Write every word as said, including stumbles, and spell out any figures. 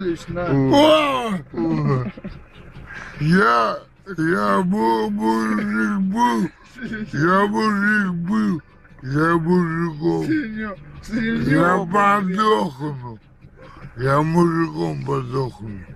работаешь на... О! Я, я был, мужик был, я мужик был, я мужиком, Серьё- я серьёзно, блядь. подохну, я мужиком подохну.